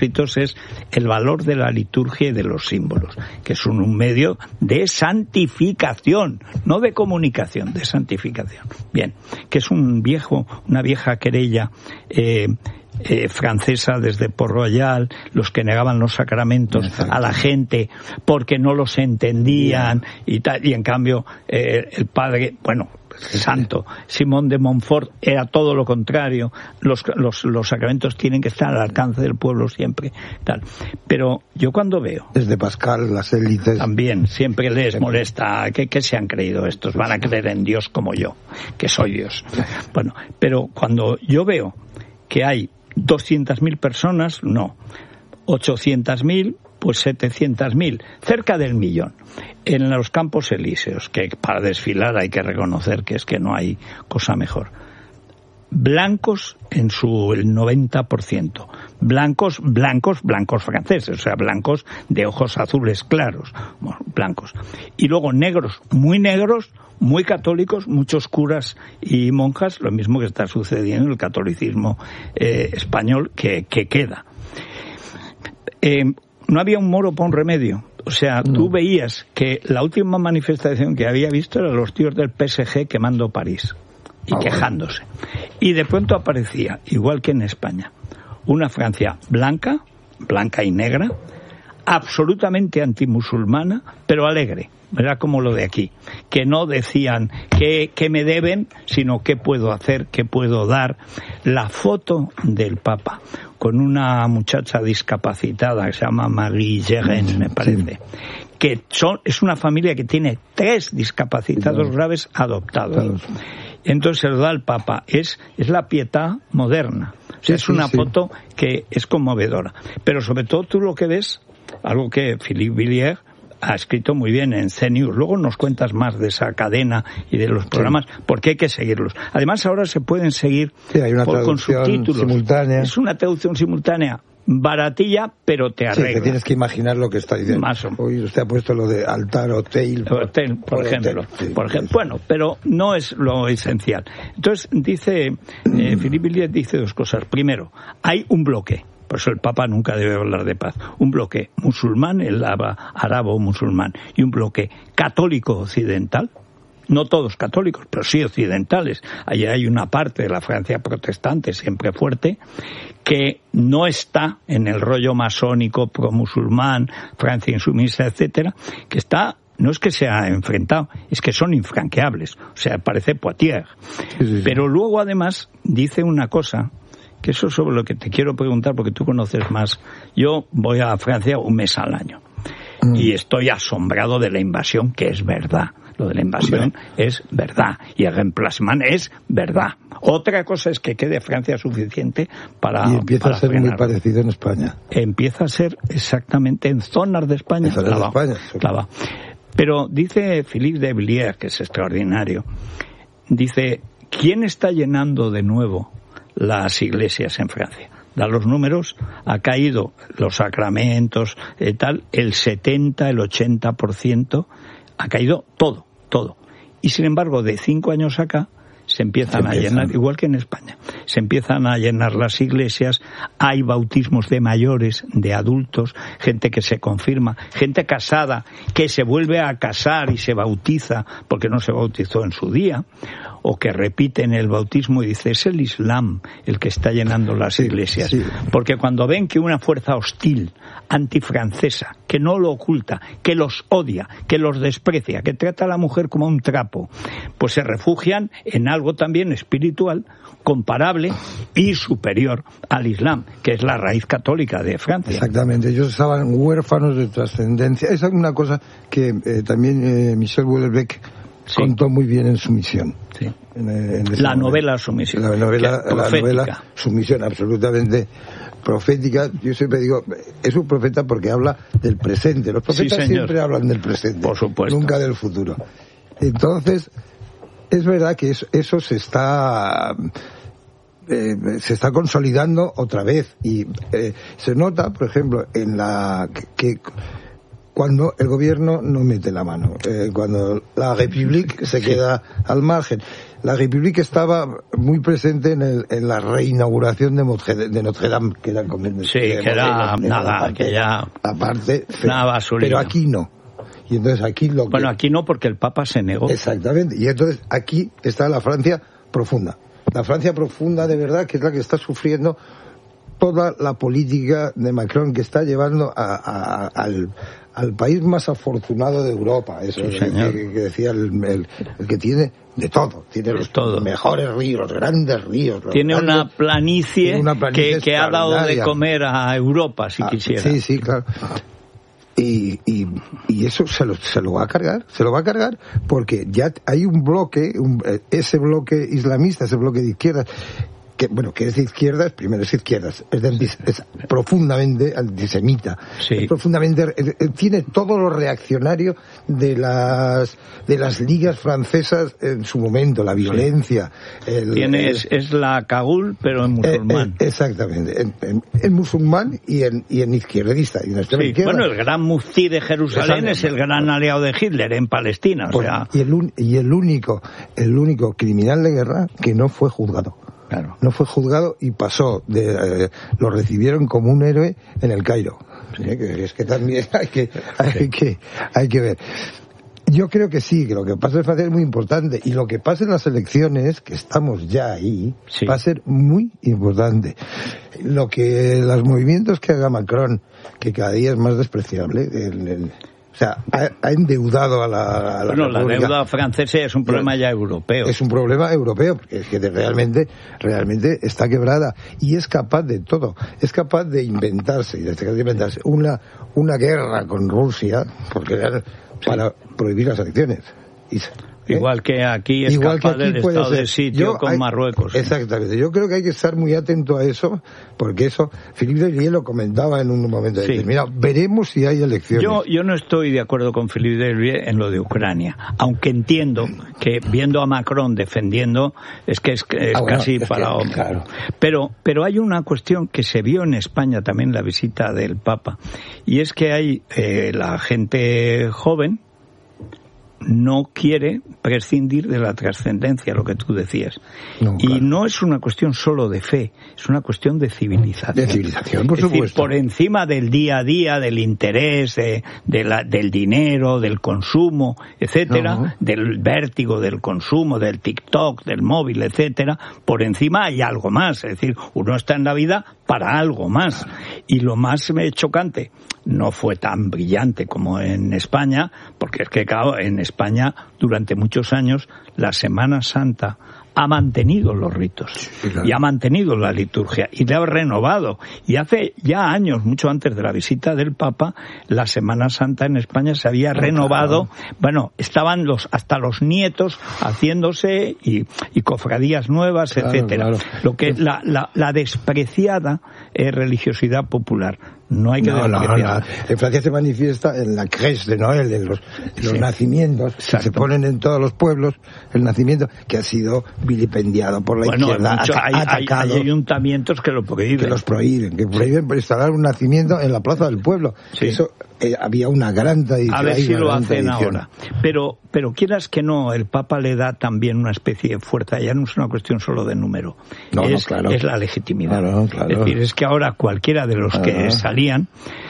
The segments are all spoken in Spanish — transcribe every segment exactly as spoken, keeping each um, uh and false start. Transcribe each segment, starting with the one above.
escritos es el valor de la liturgia y de los símbolos, que son un medio de santificación, no de comunicación, de santificación. Bien, que es un viejo, una vieja querella eh, eh, francesa desde Port Royal, los que negaban los sacramentos Exacto. a la gente porque no los entendían yeah. y tal, y en cambio eh, el padre, bueno, santo, Simón de Montfort, era todo lo contrario. Los, los, los sacramentos tienen que estar al alcance del pueblo siempre, tal. Pero yo cuando veo... Desde Pascal, las élites... También, siempre les molesta. ¿Qué, qué se han creído estos? Van a creer en Dios como yo, que soy Dios. Bueno, pero cuando yo veo que hay doscientas mil personas, no. ochocientas mil, pues setecientas mil, cerca del millón, en los Campos Elíseos, que para desfilar hay que reconocer que es que no hay cosa mejor. Blancos en su el noventa por ciento, blancos, blancos, blancos franceses, o sea, blancos de ojos azules claros, bueno, blancos. Y luego negros, muy negros, muy católicos, muchos curas y monjas, lo mismo que está sucediendo en el catolicismo eh, español que, que queda. Eh, no había un moro para un remedio. O sea, no. Tú veías que la última manifestación que había visto eran los tíos del P S G quemando París y ah, quejándose. Bueno. Y de pronto aparecía, igual que en España, una Francia blanca, blanca y negra, absolutamente antimusulmana, pero alegre. Era como lo de aquí, que no decían qué, qué me deben, sino qué puedo hacer, qué puedo dar. La foto del Papa con una muchacha discapacitada que se llama Marie Géren, me parece, que son, es una familia que tiene tres discapacitados sí, graves adoptados. Claro. Entonces se lo da al Papa. Es, es la pietà moderna. O sea, sí, es una sí, foto sí. que es conmovedora. Pero sobre todo tú lo que ves, algo que Philippe Villiers ha escrito muy bien en C News. Luego nos cuentas más de esa cadena y de los programas, sí. porque hay que seguirlos. Además, ahora se pueden seguir sí, hay una por, con subtítulos. Simultánea. Es una traducción simultánea baratilla, pero te arregla. Sí, que tienes que imaginar lo que está diciendo. Más o menos. Hoy usted ha puesto lo de altar, hotel. Hotel, por, por ejemplo. Hotel, sí, por ejemplo. Sí. Bueno, pero no es lo esencial. Entonces, dice, eh, Philippe Villiers dice dos cosas. Primero, hay un bloque. Por eso el Papa nunca debe hablar de paz. Un bloque musulmán, el arabo-musulmán, y un bloque católico occidental. No todos católicos, pero sí occidentales. Allí hay una parte de la Francia protestante, siempre fuerte, que no está en el rollo masónico, pro-musulmán, Francia insumisa, etcétera, que está... No es que se ha enfrentado, es que son infranqueables. O sea, parece Poitiers. Sí, sí, sí. Pero luego, además, dice una cosa... que eso es sobre lo que te quiero preguntar porque tú conoces más. Yo voy a Francia un mes al año mm. y estoy asombrado de la invasión, que es verdad. Lo de la invasión Hombre. es verdad y el remplacement es verdad. Otra cosa es que quede Francia suficiente para y empieza para a ser frenar. Muy parecido en España. Empieza a ser exactamente en zonas de España. En zonas de España. Clava. Pero dice Philippe de Villiers, que es extraordinario, dice, ¿quién está llenando de nuevo las iglesias en Francia? Da los números, ha caído los sacramentos, eh, tal, el setenta, el ochenta por ciento, ha caído todo, todo. Y sin embargo, de cinco años acá, se empiezan, se empiezan a llenar, igual que en España, se empiezan a llenar las iglesias, hay bautismos de mayores, de adultos, gente que se confirma, gente casada, que se vuelve a casar y se bautiza porque no se bautizó en su día, o que repiten el bautismo y dice, es el Islam el que está llenando las sí, iglesias. Sí. Porque cuando ven que una fuerza hostil, antifrancesa, que no lo oculta, que los odia, que los desprecia, que trata a la mujer como un trapo, pues se refugian en algo también espiritual, comparable y superior al Islam, que es la raíz católica de Francia. Exactamente, ellos estaban huérfanos de trascendencia. Esa es una cosa que eh, también eh, Michel Houellebecq sí. contó muy bien en Sumisión. Sí. En, en la novela Sumisión. La novela, la novela Sumisión, absolutamente profética. Yo siempre digo, es un profeta porque habla del presente. Los profetas sí, siempre hablan del presente, por supuesto, nunca del futuro. Entonces, es verdad que eso, eso se está... Eh, se está consolidando otra vez y eh, se nota, por ejemplo, en la que cuando el gobierno no mete la mano, eh, cuando la République se queda al margen. La République estaba muy presente en, el, en la reinauguración de, Notre, de Notre Dame, que era el convento. Sí, que era de, de nada, parte, que ya... Aparte, nada basurilla. Pero aquí no. Y entonces aquí lo que... Bueno, aquí no, porque el Papa se negó. Exactamente. Y entonces aquí está la Francia profunda. La Francia profunda de verdad, que es la que está sufriendo toda la política de Macron, que está llevando a, a, a, al... al país más afortunado de Europa, eso sí, que, que, que decía el, el, el que tiene de todo, tiene los todo. mejores ríos, los grandes ríos. Los tiene, grandes, una planicie tiene una planicie que, que ha dado de comer a Europa, si ah, quisiera. Sí, sí, claro. Y, y, y eso se lo, se lo va a cargar, se lo va a cargar porque ya hay un bloque, un, ese bloque islamista, ese bloque de izquierda, que, bueno, que es de izquierdas, primero es izquierdas, es, de, es profundamente antisemita, sí. es profundamente, es, tiene todo lo reaccionario de las de las ligas francesas en su momento, la violencia. Sí. El, tiene, el, es, es la Cagul, pero en musulmán. Eh, eh, exactamente, en, en, en musulmán y en, y en izquierdista. Y en sí. izquierda. Bueno, el gran muftí de Jerusalén es el gran aliado de Hitler en Palestina. O sea. Y, el, y el único, el único criminal de guerra que no fue juzgado. Claro. No fue juzgado y pasó de, eh, lo recibieron como un héroe en el Cairo. ¿Sí? Que es que también hay que, hay que, hay que ver. Yo creo que sí, que lo que pasa en Francia es muy importante y lo que pasa en las elecciones, que estamos ya ahí, sí. va a ser muy importante. Lo que, los movimientos que haga Macron, que cada día es más despreciable, el, el O sea, ha, ha endeudado a la, a la Bueno, República. La deuda francesa es un problema ya europeo. Es un problema europeo, porque es que realmente, realmente está quebrada y es capaz de todo. Es capaz de inventarse, y de inventarse una, una guerra con Rusia, porque era para prohibir las elecciones. Y, ¿Eh? Igual que aquí es Igual capaz que aquí del estado ser. de sitio Yo, con hay, Marruecos. Exactamente. Yo creo que hay que estar muy atento a eso, porque eso, Philippe Delvier lo comentaba en un momento sí. determinado. Veremos si hay elecciones. Yo, yo no estoy de acuerdo con Philippe Delvier en lo de Ucrania, aunque entiendo que viendo a Macron defendiendo, es que es, es ah, bueno, casi es para... Que, claro. Pero, pero hay una cuestión que se vio en España también, la visita del Papa, y es que hay eh, la gente joven no quiere prescindir de la trascendencia, lo que tú decías. No, y claro. no es una cuestión solo de fe, es una cuestión de civilización. De civilización, por es supuesto. Decir, por encima del día a día, del interés, de, de la, del dinero, del consumo, etcétera, no. del vértigo del consumo, del TikTok, del móvil, etcétera, por encima hay algo más. Es decir, uno está en la vida para algo más. Y lo más chocante, no fue tan brillante como en España, porque es que, claro, en España durante muchos años la Semana Santa ha mantenido los ritos sí, claro. y ha mantenido la liturgia y la ha renovado. Y hace ya años, mucho antes de la visita del Papa, la Semana Santa en España se había renovado. Claro. Bueno, estaban los hasta los nietos haciéndose y, y cofradías nuevas, claro, etcétera. Claro. Lo que la, la, la despreciada eh, religiosidad popular. No hay que no, no, no. En Francia se manifiesta en la crèche de Noel, en los, en los sí. nacimientos, que se ponen en todos los pueblos, el nacimiento, que ha sido vilipendiado por la bueno, izquierda, mucho, hay, atacado. Hay, hay ayuntamientos que lo prohíben. Que los prohíben, que prohíben por instalar un nacimiento en la plaza del pueblo. Sí. Eso eh, había una gran tradición. A ver si lo hacen tradición. ahora. Pero, pero quieras que no, el Papa le da también una especie de fuerza. Ya no es una cuestión solo de número. No, es, no, claro. es la legitimidad. Claro, claro. Es decir, es que ahora cualquiera de los claro. que salían.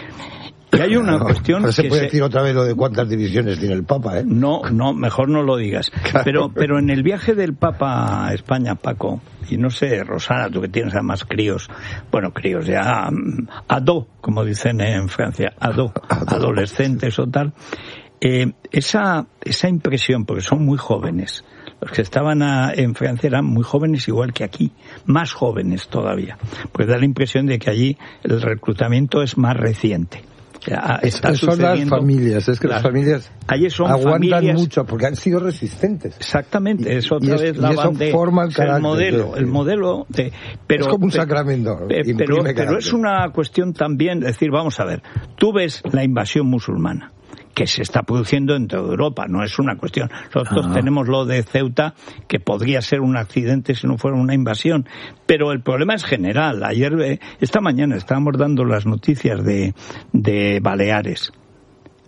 Y hay una no, cuestión no se que puede se... decir otra vez lo de cuántas divisiones tiene el Papa, ¿eh? No, no, mejor no lo digas. Claro. Pero, pero en el viaje del Papa a España, Paco, y no sé, Rosana, tú que tienes además críos, bueno, críos ya, um, ado, como dicen en Francia, ado, adolescentes o tal, eh, esa, esa impresión, porque son muy jóvenes, los que estaban a, en Francia eran muy jóvenes igual que aquí, más jóvenes todavía, pues da la impresión de que allí el reclutamiento es más reciente. Está son las familias, es que las, las familias son aguantan familias, mucho porque han sido resistentes. Exactamente, es otra y vez es, la y eso bande, forma el carácter. El modelo, el modelo de, pero, es como un sacramento. Pero, pero, pero es una cuestión también, es decir, vamos a ver, tú ves la invasión musulmana que se está produciendo en toda Europa, no es una cuestión. Nosotros ah. tenemos lo de Ceuta, que podría ser un accidente si no fuera una invasión, pero el problema es general. Ayer, esta mañana, estábamos dando las noticias de, de Baleares.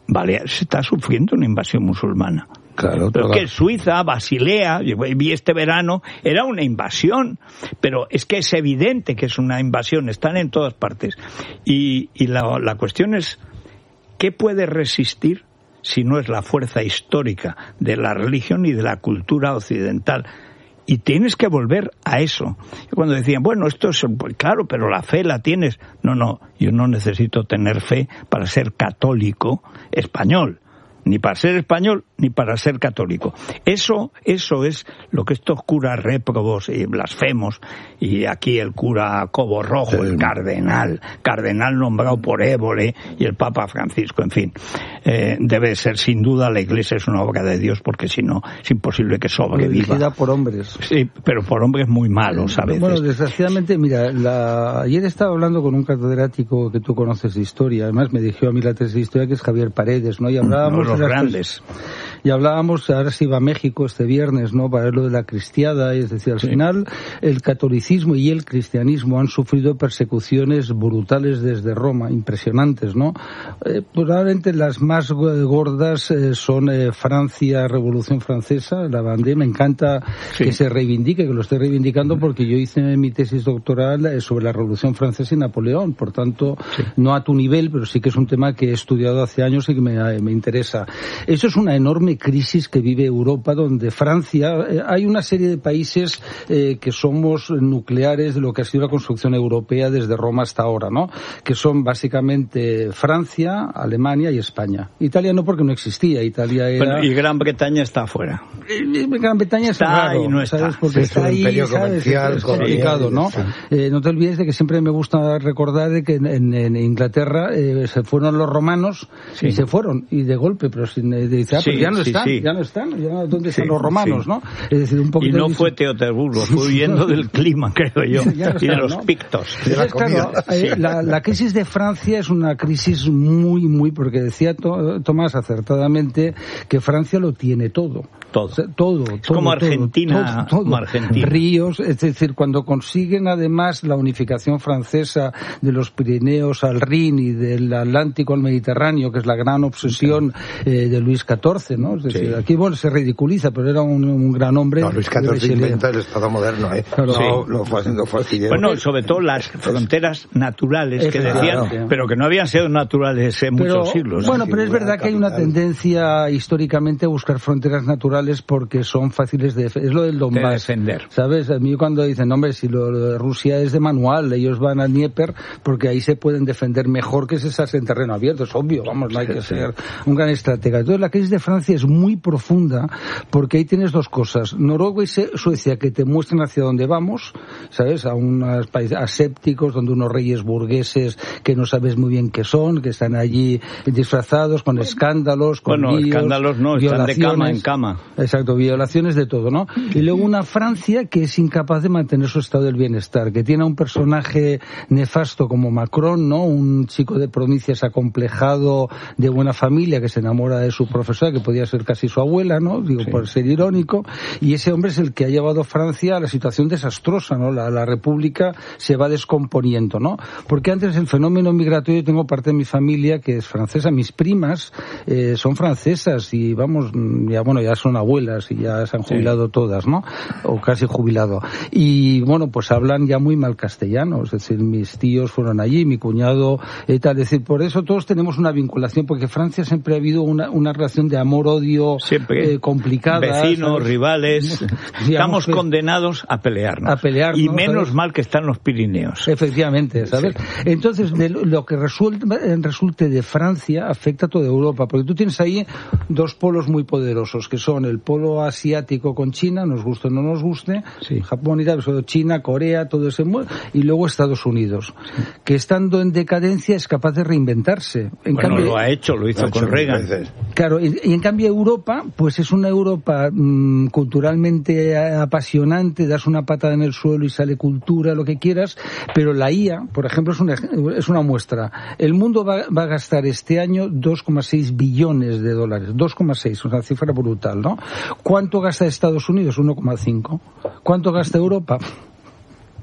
Baleares está sufriendo una invasión musulmana. Claro, pero que Suiza, Basilea, vi este verano, era una invasión, pero es que es evidente que es una invasión, están en todas partes. Y, y la, la cuestión es, ¿qué puede resistir si no es la fuerza histórica de la religión y de la cultura occidental? Y tienes que volver a eso. Cuando decían, bueno, esto es, pues claro, pero la fe la tienes. No, no, yo no necesito tener fe para ser católico español. Ni para ser español, ni para ser católico. Eso, eso es lo que estos curas réprobos y blasfemos, y aquí el cura Cobo Rojo, el cardenal, cardenal nombrado por Évole, y el Papa Francisco, en fin, eh, debe ser sin duda, la Iglesia es una obra de Dios, porque si no, es imposible que sobreviva. Dirigida por hombres. Sí, pero por hombres muy malos, a veces. Bueno, desgraciadamente, mira, la... ayer estaba hablando con un catedrático que tú conoces de historia, además me dirigió a mí la tesis de historia, que es Javier Paredes, ¿no? Y hablábamos... Los grandes. Y hablábamos, ahora se iba a México este viernes, ¿no?, para ver lo de la cristiada, es decir, al sí. final el catolicismo y el cristianismo han sufrido persecuciones brutales desde Roma, impresionantes, ¿no? Eh, probablemente las más gordas eh, son eh, Francia, Revolución Francesa, la bandera, me encanta sí. que se reivindique, que lo esté reivindicando, porque yo hice mi tesis doctoral eh, sobre la Revolución Francesa y Napoleón, por tanto, sí. no a tu nivel, pero sí que es un tema que he estudiado hace años y que me, me interesa. Eso es una enorme crisis que vive Europa, donde Francia, eh, hay una serie de países eh, que somos nucleares de lo que ha sido la construcción europea desde Roma hasta ahora, ¿no? Que son básicamente Francia, Alemania y España. Italia no, porque no existía, Italia era... Bueno, y Gran Bretaña está afuera. Eh, Gran Bretaña está es raro, y no está. ¿sabes? Porque sí, está ahí, ¿sabes? Es complicado, ¿no? Sí. Eh, no te olvides de que siempre me gusta recordar de que en, en Inglaterra eh, se fueron los romanos sí. y se fueron, y de golpe, pero sin de, de, ah, sí, pero ya no sí, están, sí. ya no están, ya ¿dónde están sí, los romanos, sí. no? Es decir, un poquito y no de... fue Teoterburgo, fue huyendo del clima, creo yo, ya no y de están, los ¿no? pictos. De la, claro, eh, la, la crisis de Francia es una crisis muy, muy, porque decía to, Tomás acertadamente que Francia lo tiene todo. Todo. O sea, todo, es todo, como Argentina, todo, todo. como Argentina. Ríos, es decir, cuando consiguen además la unificación francesa de los Pirineos al Rin y del Atlántico al Mediterráneo, que es la gran obsesión eh, de Luis catorce, ¿no? Es decir, sí. aquí bueno, se ridiculiza, pero era un, un gran hombre. No, Luis catorce inventa el Estado moderno, ¿eh? Claro. Sí. No, lo fue haciendo fácil. Bueno, sobre todo las fronteras naturales que decían, claro. pero que no habían sido naturales en pero, muchos siglos. Bueno, pero es verdad que hay una tendencia históricamente a buscar fronteras naturales porque son fáciles de... Es lo del Donbass. De defender. ¿Sabes? A mí cuando dicen, hombre, si lo, lo de Rusia es de manual, ellos van a Dnieper porque ahí se pueden defender mejor que si estás en terreno abierto. Es obvio, vamos, no hay que ser un gran estratega. Entonces la crisis de Francia es muy profunda porque ahí tienes dos cosas. Noruega y Suecia que te muestran hacia dónde vamos, ¿sabes? A unos países asépticos donde unos reyes burgueses que no sabes muy bien qué son, que están allí disfrazados con escándalos, con Bueno, líos, escándalos no, están de cama en cama. Exacto, violaciones de todo, ¿no? Y luego una Francia que es incapaz de mantener su estado del bienestar, que tiene a un personaje nefasto como Macron, ¿no? Un chico de provincias acomplejado, de buena familia, que se enamora de su profesora, que podía ser casi su abuela, ¿no? Digo, sí. por ser irónico. Y ese hombre es el que ha llevado a Francia a la situación desastrosa, ¿no? La, la república se va descomponiendo, ¿no? Porque antes el fenómeno migratorio, tengo parte de mi familia que es francesa, mis primas eh, son francesas y vamos, ya bueno, ya son abuelas y ya se han jubilado sí. todas, ¿no? O casi jubilado. Y bueno, pues hablan ya muy mal castellano, es decir, mis tíos fueron allí, mi cuñado y tal, es decir, por eso todos tenemos una vinculación, porque Francia siempre ha habido una, una relación de amor-odio eh, complicada. Vecinos, ¿sabes? Rivales, estamos que, condenados a pelearnos. A pelearnos. Y menos ¿sabes? mal que están los Pirineos. Efectivamente, ¿sabes? Sí. Entonces, de lo que resulte, resulte de Francia afecta a toda Europa, porque tú tienes ahí dos polos muy poderosos, que son el polo asiático con China, nos guste o no nos guste, sí. Japón y tal, sobre China, Corea, todo ese mundo, y luego Estados Unidos, sí. que estando en decadencia es capaz de reinventarse. En bueno, cambio, lo ha hecho, lo hizo lo con Reagan. Claro, y, y en cambio Europa, pues es una Europa mmm, culturalmente apasionante, das una patada en el suelo y sale cultura, lo que quieras, pero la I A, por ejemplo, es una, es una muestra. El mundo va, va a gastar este año dos coma seis billones de dólares, dos coma seis, una cifra brutal, ¿no? ¿Cuánto gasta Estados Unidos? uno coma cinco. ¿Cuánto gasta Europa?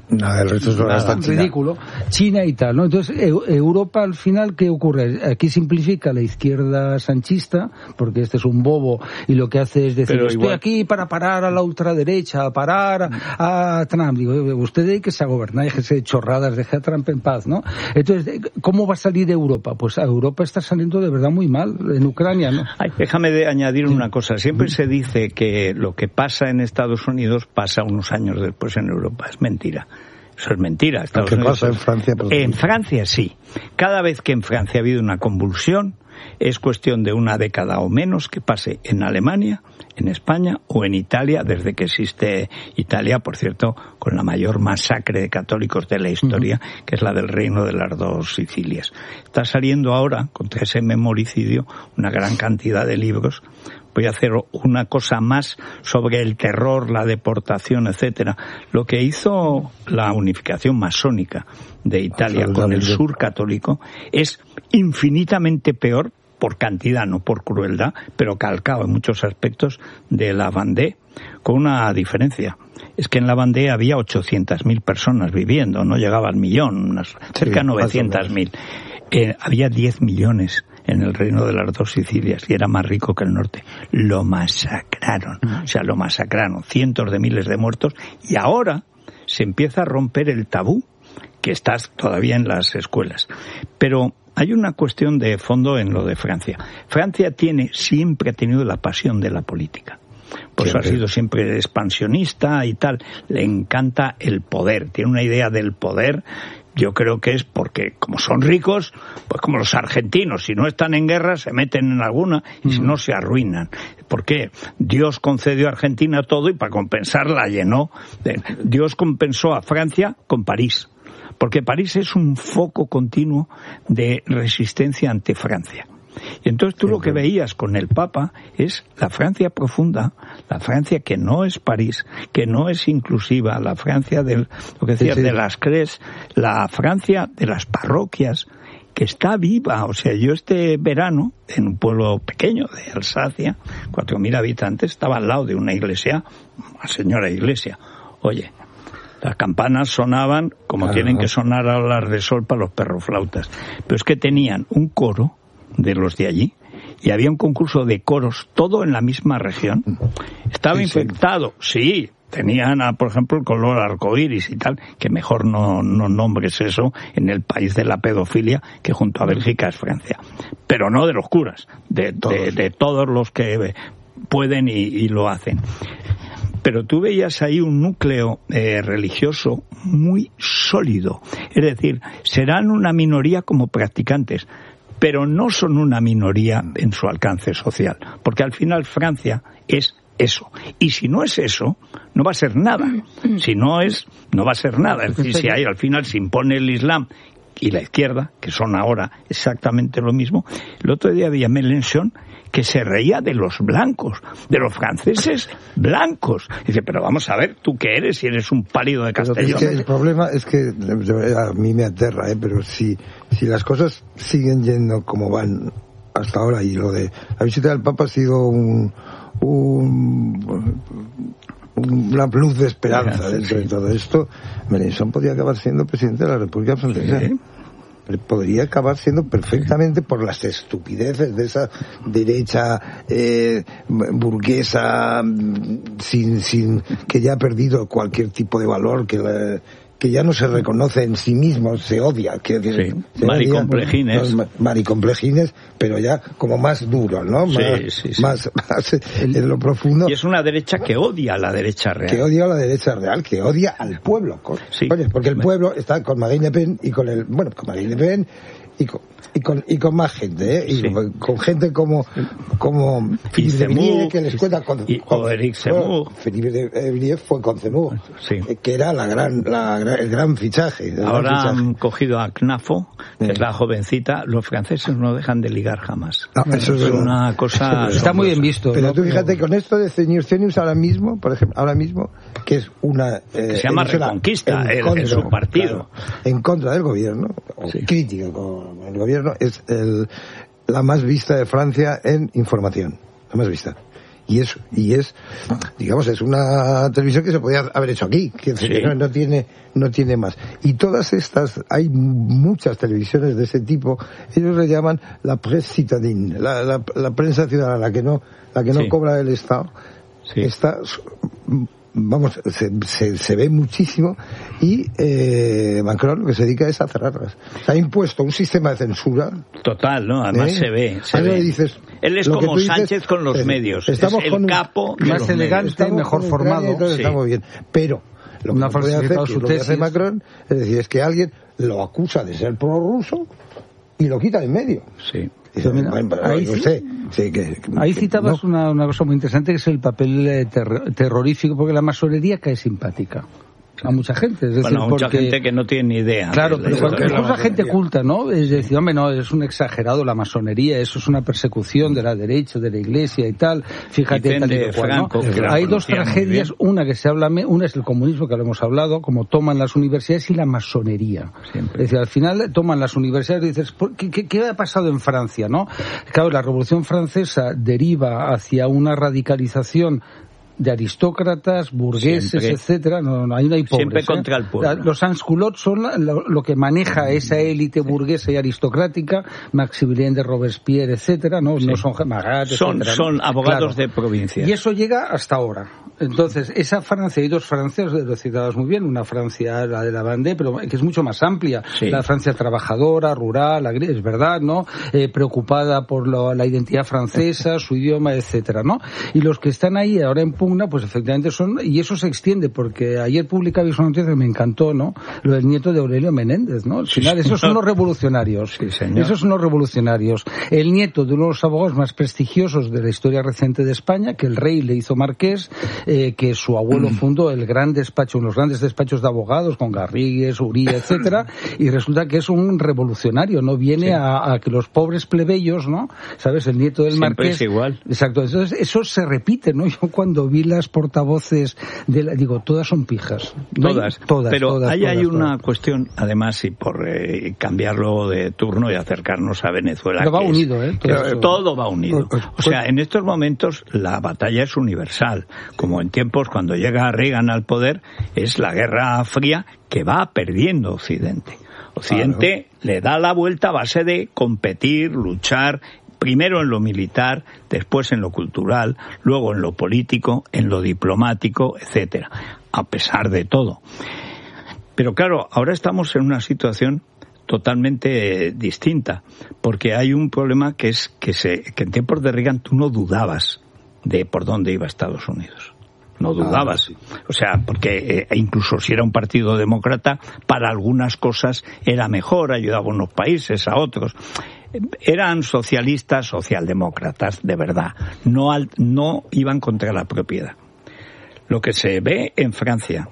No, el resto es nada, ridículo. China y tal, ¿no? Entonces, Europa al final, ¿qué ocurre? Aquí simplifica la izquierda sanchista, porque este es un bobo y lo que hace es decir, Pero estoy igual... aquí para parar a la ultraderecha, parar a, a Trump. Digo, usted hay que se gobernar, déjese de chorradas, deje a Trump en paz, ¿no? Entonces, ¿cómo va a salir Europa? Pues a Europa está saliendo de verdad muy mal, en Ucrania, ¿no? Ay, déjame de añadir sí. una cosa. Siempre se dice que lo que pasa en Estados Unidos pasa unos años después en Europa. Es mentira. Eso es mentira. ¿Qué pasa en Francia? En Francia sí. Cada vez que en Francia ha habido una convulsión, es cuestión de una década o menos que pase en Alemania, en España o en Italia, desde que existe Italia, por cierto, con la mayor masacre de católicos de la historia, uh-huh. que es la del Reino de las Dos Sicilias. Está saliendo ahora, contra ese memoricidio, una gran cantidad de libros. Voy a hacer una cosa más sobre el terror, la deportación, etcétera. Lo que hizo la unificación masónica de Italia con el sur católico es infinitamente peor por cantidad, no por crueldad, pero calcado en muchos aspectos de la Vendée, con una diferencia. Es que en la Vendée había ochocientas mil personas viviendo, no llegaba al millón, unas cerca de sí, novecientas mil. Eh, había diez millones en el Reino de las Dos Sicilias y era más rico que el norte. Lo masacraron, o sea, lo masacraron, cientos de miles de muertos, y ahora se empieza a romper el tabú que está todavía en las escuelas. Pero hay una cuestión de fondo en lo de Francia. Francia tiene, siempre ha tenido la pasión de la política. Por eso ha sido siempre expansionista y tal. Le encanta el poder, tiene una idea del poder. Yo creo que es porque, como son ricos, pues como los argentinos, si no están en guerra, se meten en alguna y si no, se arruinan. ¿Por qué? Dios concedió a Argentina todo y para compensar la llenó. Dios compensó a Francia con París, porque París es un foco continuo de resistencia ante Francia. Y entonces tú lo que veías con el Papa es la Francia profunda, la Francia que no es París, que no es inclusiva, la Francia de, lo que decías, sí, sí. de las crés, la Francia de las parroquias, que está viva. O sea, yo este verano, en un pueblo pequeño de Alsacia, cuatro mil habitantes, estaba al lado de una iglesia, una señora iglesia. Oye, las campanas sonaban como claro, tienen que sonar a las de sol para los perroflautas. Pero es que tenían un coro de los de allí, y había un concurso de coros, todo en la misma región. Estaba sí, infectado, sí. sí, tenían, por ejemplo, el color arcoíris y tal, que mejor no, no nombres eso en el país de la pedofilia, que junto a Bélgica es Francia. Pero no de los curas, de, de, de todos los que pueden y, y lo hacen. Pero tú veías ahí un núcleo eh, religioso muy sólido. Es decir, serán una minoría como practicantes, pero no son una minoría en su alcance social, porque al final Francia es eso. Y si no es eso, no va a ser nada. Si no es, no va a ser nada. Es decir, si ahí al final se impone el Islam y la izquierda, que son ahora exactamente lo mismo. El otro día había Mélenchon que se reía de los blancos, de los franceses blancos. Dice, pero vamos a ver, ¿tú qué eres si eres un pálido de Castellón? Es que el problema es que a mí me aterra, ¿eh? Pero si, si las cosas siguen yendo como van hasta ahora, y lo de la visita del Papa ha sido un, un una luz de esperanza sí, dentro sí. de todo esto, Mélenchon podría acabar siendo presidente de la República Francesa. Sí. Podría acabar siendo perfectamente por las estupideces de esa derecha eh, burguesa sin, sin que ya ha perdido cualquier tipo de valor, que la, que ya no se reconoce en sí mismo, se odia. Que, sí, maricomplejines. Los maricomplejines, pero ya como más duros, ¿no? Más, sí, sí, sí. más, más en lo profundo. Y es una derecha que odia a la derecha real. Que odia a la derecha real, que odia al pueblo. Sí. Oye, porque el pueblo está con Marine Le Pen y con el, bueno, con Marine Le Pen y con, y con, y con más gente, ¿eh? Y sí. con, con gente como, como Philippe de Villiers, que les cuenta con, y, con, o Eric Zemmour. Philippe de Villiers fue con Zemmour, sí. que era la gran, la, el gran fichaje. El Ahora gran fichaje. han cogido a Knafo, que sí. es la jovencita. Los franceses no dejan de ligar jamás. No, eso es, es una cosa... Eso está muy bien visto. Pero ¿no? tú fíjate, con esto de Señor Genius ahora mismo, por ejemplo, ahora mismo, que es una... Eh, que se llama Reconquista, en, el, contra, en su partido. Claro, en contra del gobierno, o sí. crítica con el gobierno, es el, la más vista de Francia en información, la más vista. y es, y es, digamos, es una televisión que se podía haber hecho aquí, que sí. no, no tiene, no tiene más. Y todas estas, hay muchas televisiones de ese tipo, ellos le llaman la presse citadine, la, la, la prensa ciudadana, la que no, la que no sí. cobra el Estado, sí. está, vamos, se, se, se ve muchísimo, y eh, Macron lo que se dedica es a cerrarlas. Se ha impuesto un sistema de censura. Total, ¿no? Además ¿eh? se ve. Se ve. Dices, él es como Sánchez dices, con los eh, medios. Estamos es el con un, capo más elegante, mejor formado. Entonces sí. Estamos bien. Pero lo que, no puede hacer, que lo que hace Macron, es decir, es que alguien lo acusa de ser prorruso y lo quita de en medio. Sí. Dice, mira, bueno, ahí, no sé, sí, que, que, ahí citabas no. una, una cosa muy interesante, que es el papel eh, ter- terrorífico, porque la masonería cae simpática a mucha gente, es decir, bueno, a mucha porque, gente que no tiene ni idea. Claro, pero porque es la gente culta, ¿no? Es decir, sí. hombre, no, es un exagerado la masonería, eso es una persecución de la derecha, de la iglesia y tal, fíjate, y tal y cual, ¿no? Hay dos tragedias, una que se habla, una es el comunismo, que lo hemos hablado, como toman las universidades, y la masonería. Siempre. Es decir, al final toman las universidades y dices, ¿qué, qué, qué ha pasado en Francia, no? Claro, la Revolución Francesa deriva hacia una radicalización de aristócratas, burgueses, siempre, etcétera, no, no, ahí no hay pobres. Siempre contra ¿eh? el pueblo. Los sans-culottes son lo, lo que maneja esa élite burguesa y aristocrática, Maximilien de Robespierre, etcétera, no, sí. no son Marat, son, etcétera, son ¿no? abogados claro. de provincia. Y eso llega hasta ahora. Entonces, esa Francia, hay dos Francias, lo citabas muy bien, una Francia, la de la Vendée, pero que es mucho más amplia. Sí. La Francia trabajadora, rural, es verdad, ¿no? Eh, preocupada por lo, la identidad francesa, su idioma, etcétera, ¿no? Y los que están ahí ahora en pugna, pues efectivamente son, y eso se extiende, porque ayer publicabais una noticia que me encantó, ¿no? Lo del nieto de Aurelio Menéndez, ¿no? Al final, sí, esos son los revolucionarios. Sí, señor. Esos son los revolucionarios. El nieto de uno de los abogados más prestigiosos de la historia reciente de España, que el rey le hizo marqués, eh, que su abuelo fundó el gran despacho, unos grandes despachos de abogados, con Garrigues, Uría, etcétera, y resulta que es un revolucionario, ¿no? Viene sí. a, a que los pobres plebeyos, ¿no? ¿Sabes? El nieto del Siempre marqués. Es igual. Exacto. Entonces, eso se repite, ¿no? Yo cuando vi las portavoces de la, digo, todas son pijas. ¿No? Todas. Todas. Pero todas, ahí todas, hay todas. una cuestión, además, y por eh, cambiarlo de turno y acercarnos a Venezuela. Pero va que unido, es, ¿eh? Todo, todo, todo va unido. O sea, en estos momentos la batalla es universal. Como en tiempos cuando llega Reagan al poder, es la Guerra Fría que va perdiendo Occidente. Occidente claro. le da la vuelta a base de competir, luchar, primero en lo militar, después en lo cultural, luego en lo político, en lo diplomático, etcétera, a pesar de todo. Pero claro, ahora estamos en una situación totalmente distinta, porque hay un problema que es que, se, que en tiempos de Reagan tú no dudabas de por dónde iba Estados Unidos. No dudabas. Ah, sí. O sea, porque eh, incluso si era un partido demócrata, para algunas cosas era mejor, ayudaba a unos países, a otros. Eran socialistas, socialdemócratas, de verdad. No, al, no iban contra la propiedad. Lo que se ve en Francia,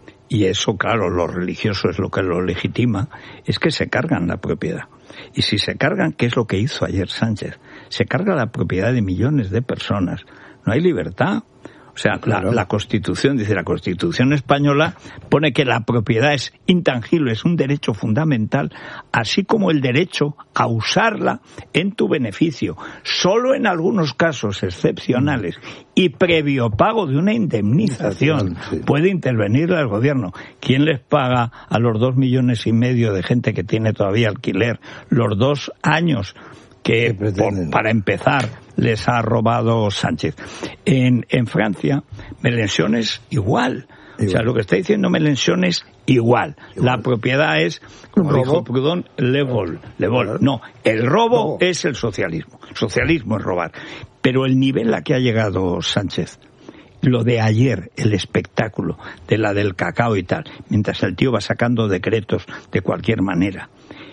y eso, claro, lo religioso es lo que lo legitima, es que se cargan la propiedad. Y si se cargan, ¿qué es lo que hizo ayer Sánchez? Se carga la propiedad de millones de personas. No hay libertad. O sea, claro. la, la Constitución, dice la Constitución española, pone que la propiedad es intangible, es un derecho fundamental, así como el derecho a usarla en tu beneficio, solo en algunos casos excepcionales y previo pago de una indemnización sí. puede intervenir el gobierno. ¿Quién les paga a los dos millones y medio de gente que tiene todavía alquiler los dos años que, por, para empezar, les ha robado Sánchez? En, en Francia, Mélenchon es igual. igual. O sea, lo que está diciendo Mélenchon es igual. igual. La propiedad es, como dijo Proudhon, le vol. Le vol. No, el robo, robo es el socialismo. El socialismo es robar. Pero el nivel a que ha llegado Sánchez, lo de ayer, el espectáculo de la del cacao y tal, mientras el tío va sacando decretos de cualquier manera.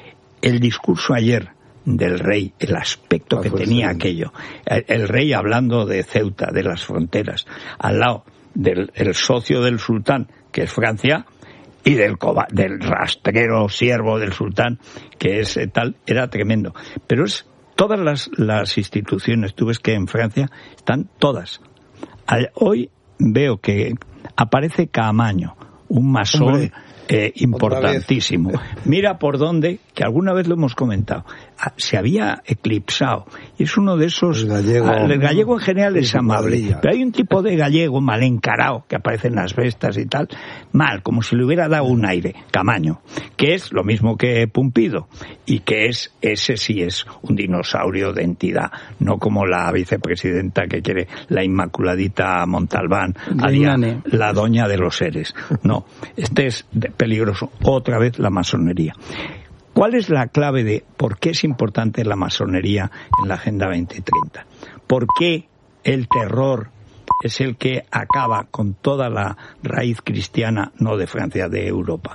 El discurso ayer del rey, el aspecto que tenía aquello, el, el rey hablando de Ceuta, de las fronteras, al lado del el socio del sultán, que es Francia, y del, del rastrero siervo del sultán, que es eh, tal, era tremendo. Pero es todas las, las instituciones, tú ves que en Francia están todas. Hoy veo que aparece Caamaño, un masón. Hombre. eh, importantísimo. Mira por dónde, que alguna vez lo hemos comentado, se había eclipsado. Y es uno de esos... El gallego, el gallego en general es amable. Pero hay un tipo de gallego mal encarado que aparece en las vestas y tal, mal, como si le hubiera dado un aire, Camaño, que es lo mismo que Pumpido, y que es, ese sí es un dinosaurio de entidad, no como la vicepresidenta que quiere la Inmaculadita Montalbán, haría la doña de los seres. No, este es peligroso. Otra vez la masonería. ¿Cuál es la clave de por qué es importante la masonería en la Agenda veinte treinta? ¿Por qué el terror es el que acaba con toda la raíz cristiana, no de Francia, de Europa?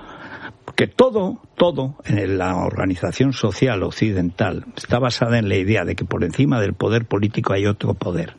Porque todo, todo en la organización social occidental está basada en la idea de que por encima del poder político hay otro poder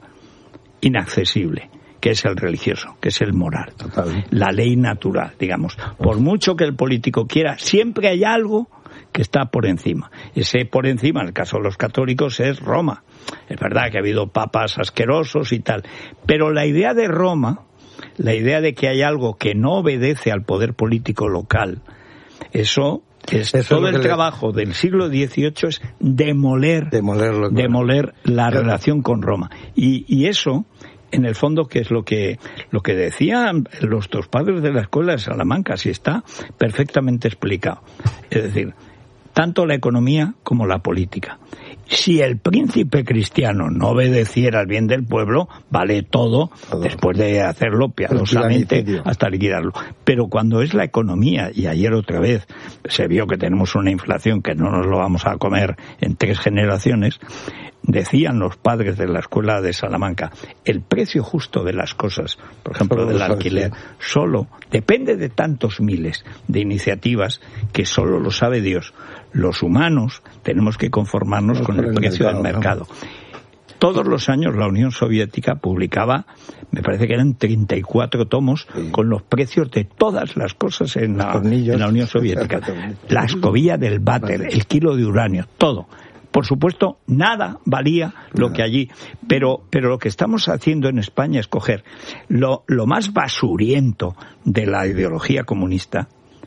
inaccesible, que es el religioso, que es el moral, total, la ley natural, digamos. Por mucho que el político quiera, siempre hay algo que está por encima. Ese por encima, en el caso de los católicos, es Roma. Es verdad que ha habido papas asquerosos y tal, pero la idea de Roma, la idea de que hay algo que no obedece al poder político local, eso... Es, Eso todo es el trabajo le... del siglo dieciocho es demoler, Demolerlo, demoler la claro. relación con Roma. Y, y eso, en el fondo, que es lo que lo que decían los dos padres de la escuela de Salamanca, si está perfectamente explicado. Es decir, tanto la economía como la política. Si el príncipe cristiano no obedeciera al bien del pueblo, vale todo, todo. después de hacerlo piadosamente hasta liquidarlo. Pero cuando es la economía, y ayer otra vez se vio que tenemos una inflación que no nos lo vamos a comer en tres generaciones, decían los padres de la escuela de Salamanca, el precio justo de las cosas, por ejemplo del alquiler, solo depende de tantos miles de iniciativas que solo lo sabe Dios. Los humanos tenemos que conformarnos con el precio del mercado. Todos los años la Unión Soviética publicaba, me parece que eran treinta y cuatro tomos, sí, con los precios de todas las cosas en la, en la Unión Soviética. La escobilla del váter, el kilo de uranio, todo. Por supuesto, nada valía lo que allí, pero pero lo que estamos haciendo en España es coger lo, lo más basuriento de la ideología comunista,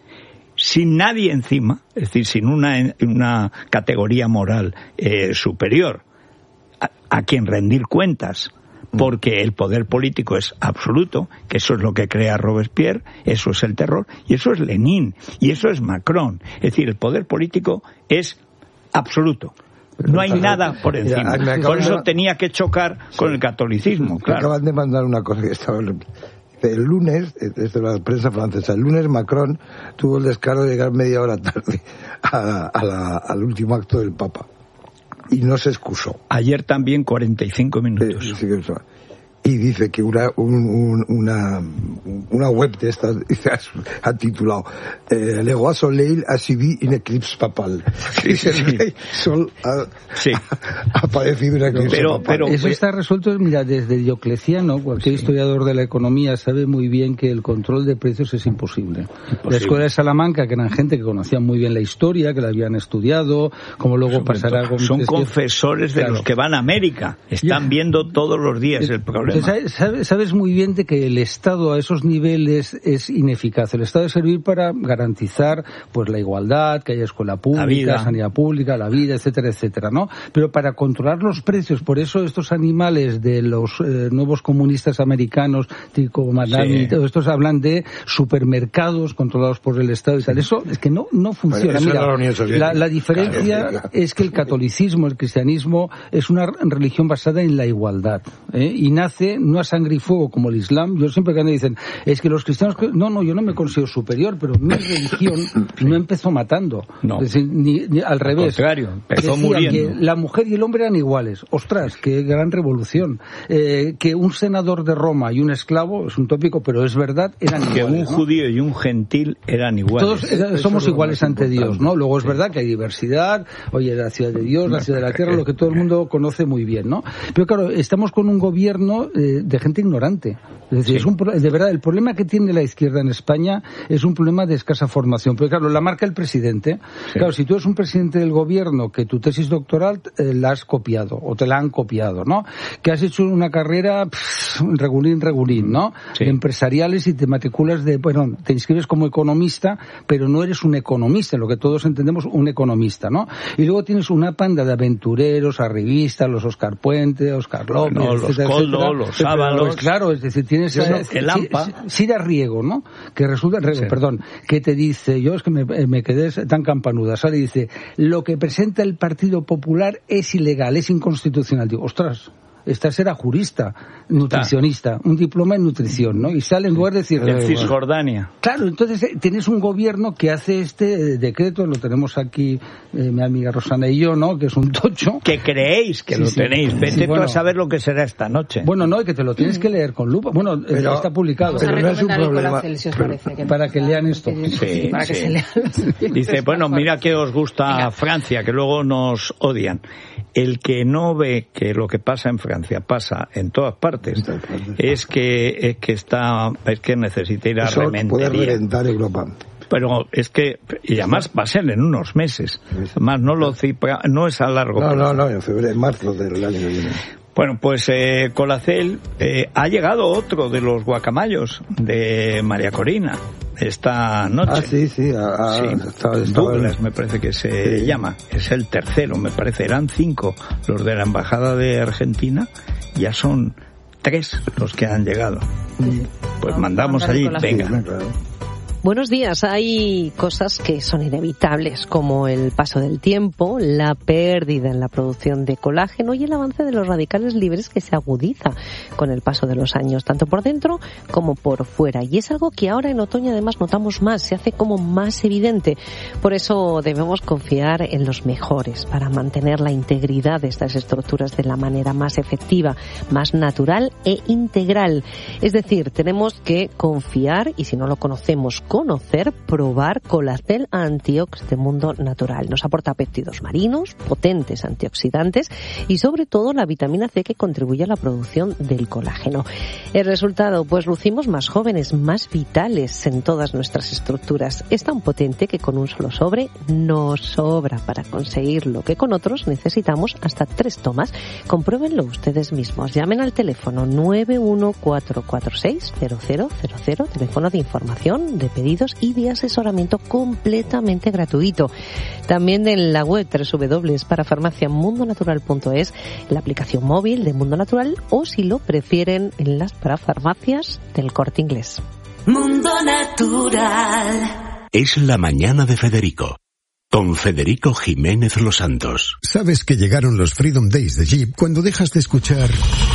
sin nadie encima, es decir, sin una, una categoría moral eh, superior a, a quien rendir cuentas, porque el poder político es absoluto, que eso es lo que crea Robespierre, eso es el terror, y eso es Lenin, y eso es Macron. Es decir, el poder político es absoluto. No hay nada por encima. Mira, por eso de... tenía que chocar sí. con el catolicismo. Claro. Acaban de mandar una cosa que estaba... El lunes, desde la prensa francesa, el lunes Macron tuvo el descaro de llegar media hora tarde a, a la, al último acto del Papa. Y no se excusó. Ayer también cuarenta y cinco minutos. Sí, sí, sí. Y dice que una, un, un, una, una web de estas ha titulado eh, Le roi soleil a subi une eclipse papal. Sí, sí, el rey sol ha, sí. ha, ha padecido una eclipse pero, papal. Pero, Eso está resuelto, mira, desde Diocleciano, cualquier sí. historiador de la economía sabe muy bien que el control de precios es imposible. imposible. La escuela de Salamanca, que eran gente que conocía muy bien la historia, que la habían estudiado, como luego son pasará con... Son confesores de claro. los que van a América, están ya. viendo todos los días el problema. Sabes, sabes muy bien de que el Estado a esos niveles es ineficaz. El Estado debe servir para garantizar pues la igualdad, que haya escuela pública, sanidad pública, la vida, etcétera, etcétera, ¿no? Pero para controlar los precios, por eso estos animales de los eh, nuevos comunistas americanos, tipo Madame, sí. todos estos hablan de supermercados controlados por el Estado y tal. Eso es que no no funciona. Bueno, Mira, la, la, la diferencia claro, es que el catolicismo, el cristianismo, es una religión basada en la igualdad, ¿eh? Y nace no a sangre y fuego como el Islam. Yo siempre que me dicen, es que los cristianos, no, no, yo no me considero superior, pero mi religión no empezó matando. No. Es decir, ni, ni al revés. Al contrario, empezó muriendo. Que la mujer y el hombre eran iguales. Ostras, qué gran revolución. Eh, que un senador de Roma y un esclavo, es un tópico, pero es verdad, eran que iguales. Que un ¿no? judío y un gentil eran iguales. Todos era, somos iguales ante Dios, ¿no? Luego es verdad que hay diversidad, oye, la ciudad de Dios, la ciudad de la tierra, lo que todo el mundo conoce muy bien, ¿no? Pero claro, estamos con un gobierno eh, de gente ignorante. Es decir, sí. es un, de verdad, el problema que tiene la izquierda en España es un problema de escasa formación. Porque claro, la marca el presidente. Sí. Claro, si tú eres un presidente del gobierno que tu tesis doctoral eh, la has copiado, o te la han copiado, ¿no? Que has hecho una carrera pff, regulín, regulín, ¿no? Sí. Empresariales y te matriculas de, bueno, te inscribes como economista, pero no eres un economista, lo que todos entendemos, un economista, ¿no? Y luego tienes una panda de aventureros, arribistas, los Oscar Puente, Oscar López, bueno, los etcétera, Coldo, etcétera. los Sábalos. Claro, es decir, tienes el AMPA. Sira Riego, ¿no? Que resulta, sí. perdón, que te dice, yo es que me, me quedé tan campanuda, sale y dice, lo que presenta el Partido Popular es ilegal, es inconstitucional. Digo, ostras, esta será jurista, nutricionista, un diploma en nutrición, ¿no? Y sale en lugar de decir... En Cisjordania. Claro, entonces eh, tienes un gobierno que hace este eh, decreto, lo tenemos aquí eh, mi amiga Rosana y yo, ¿no? Que es un tocho. Que creéis que sí, lo sí, tenéis. Vete sí, bueno, tú a saber lo que será esta noche. Bueno, no, y que te lo tienes que leer con lupa. Bueno, pero, está publicado. Pero no es un problema. Cel, si parece, que para que lean esto. Sí, para que sí. se lean. Dice, bueno, mira que os gusta Venga. Francia, que luego nos odian. El que no ve que lo que pasa en Francia pasa en todas partes, es que es que está es que necesita ir a Eso rementería. Puede reventar Europa. Pero es que, y además va a ser en unos meses. Además no lo cipra, no es a largo plazo. No, no, no, en febrero, en marzo del año que viene. Bueno, pues eh, Colacel, eh, ha llegado otro de los guacamayos de María Corina esta noche. Ah, sí, sí. A, a, sí. Estaba, estaba Douglas me parece que se sí. llama. Es el tercero, me parece. Eran cinco los de la Embajada de Argentina. Ya son tres los que han llegado. Sí. Pues mandamos allí. Venga. Sí, claro. Buenos días. Hay cosas que son inevitables, como el paso del tiempo, la pérdida en la producción de colágeno y el avance de los radicales libres que se agudiza con el paso de los años, tanto por dentro como por fuera. Y es algo que ahora en otoño además notamos más, se hace como más evidente. Por eso debemos confiar en los mejores para mantener la integridad de estas estructuras de la manera más efectiva, más natural e integral. Es decir, tenemos que confiar, y si no lo conocemos, conocer, probar Colacel Antiox de Mundo Natural. Nos aporta péptidos marinos, potentes antioxidantes y sobre todo la vitamina C que contribuye a la producción del colágeno. El resultado, pues lucimos más jóvenes, más vitales en todas nuestras estructuras. Es tan potente que con un solo sobre nos sobra para conseguir lo que con otros necesitamos hasta tres tomas. Compruébenlo ustedes mismos. Llamen al teléfono nueve uno cuatro cuatro seis cero cero cero cero, teléfono de información, de pedidos y de asesoramiento completamente gratuito. También en la web doble u doble u doble u para farmacia mundo natural punto es, la aplicación móvil de Mundo Natural o, si lo prefieren, en las parafarmacias del Corte Inglés. Mundo Natural. Es la mañana de Federico, con Federico Jiménez Los Santos. Sabes que llegaron los Freedom Days de Jeep cuando dejas de escuchar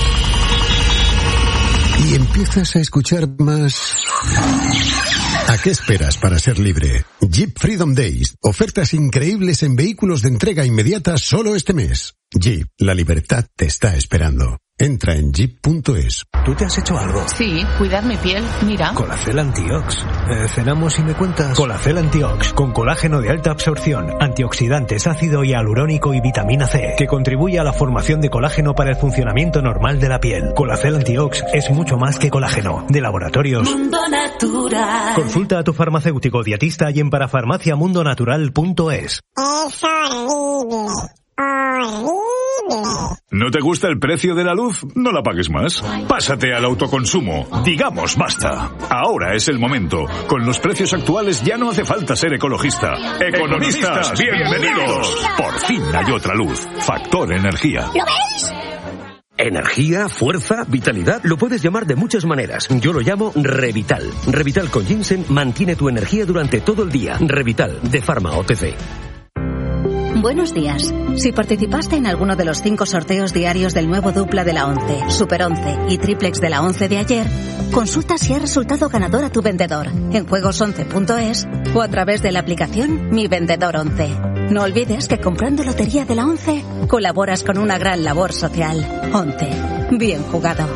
y empiezas a escuchar más. ¿A qué esperas para ser libre? Jeep Freedom Days. Ofertas increíbles en vehículos de entrega inmediata solo este mes. Jeep, la libertad te está esperando. Entra en jeep punto es. ¿Tú te has hecho algo? Sí, cuidar mi piel, mira. Colacel Antiox. Eh, ¿Cenamos y me cuentas? Colacel Antiox, con colágeno de alta absorción, antioxidantes, ácido hialurónico y vitamina C, que contribuye a la formación de colágeno para el funcionamiento normal de la piel. Colacel Antiox es mucho más que colágeno. De Laboratorios Mundo Natural. Consulta a tu farmacéutico dietista y en parafarmacia mundo natural punto es. Es horrible. Horrible. ¿No te gusta el precio de la luz? No la pagues más. Pásate al autoconsumo. Digamos basta. Ahora es el momento. Con los precios actuales ya no hace falta ser ecologista. ¡Economistas, bienvenidos! Por fin hay otra luz. Factor Energía. ¿Lo veis? Energía, fuerza, vitalidad, lo puedes llamar de muchas maneras. Yo lo llamo Revital. Revital con ginseng mantiene tu energía durante todo el día. Revital, de Pharma O T C. Buenos días. Si participaste en alguno de los cinco sorteos diarios del nuevo dupla de la once, Super once y triplex de la once de ayer, consulta si ha resultado ganador a tu vendedor en juegos once punto es o a través de la aplicación Mi Vendedor once. No olvides que comprando Lotería de la once colaboras con una gran labor social. once. Bien jugado.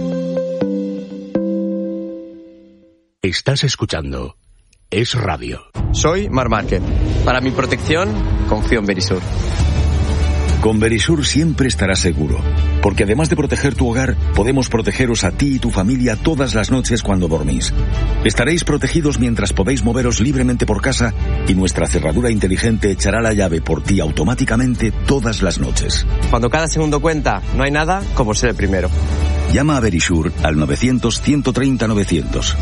Estás escuchando Es Radio. Soy Mar Márquez. Para mi protección, confío en Verisur. Con Verisur siempre estarás seguro, porque además de proteger tu hogar, podemos protegeros a ti y tu familia todas las noches cuando dormís. Estaréis protegidos mientras podéis moveros libremente por casa y nuestra cerradura inteligente echará la llave por ti automáticamente todas las noches. Cuando cada segundo cuenta, no hay nada como ser el primero. Llama a Verisur al novecientos, ciento treinta, novecientos.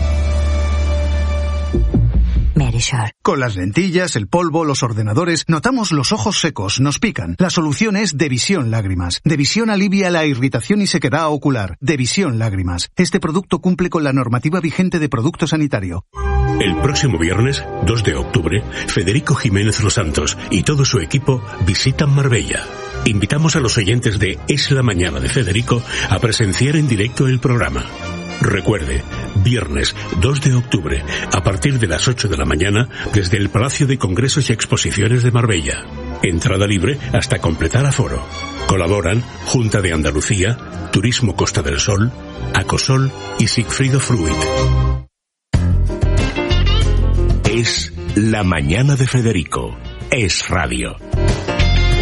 Verisur. Con las lentillas, el polvo, los ordenadores, notamos los ojos secos, nos pican. La solución es Devisión Lágrimas. Devisión alivia la irritación y sequedad ocular. Devisión Lágrimas. Este producto cumple con la normativa vigente de producto sanitario. El próximo viernes, dos de octubre, Federico Jiménez Los Santos y todo su equipo visitan Marbella. Invitamos a los oyentes de Es la Mañana de Federico a presenciar en directo el programa. Recuerde, viernes dos de octubre, a partir de las ocho de la mañana, desde el Palacio de Congresos y Exposiciones de Marbella. Entrada libre hasta completar aforo. Colaboran Junta de Andalucía, Turismo Costa del Sol, Acosol y Sigfrido Fruit. Es La Mañana de Federico. Es Radio.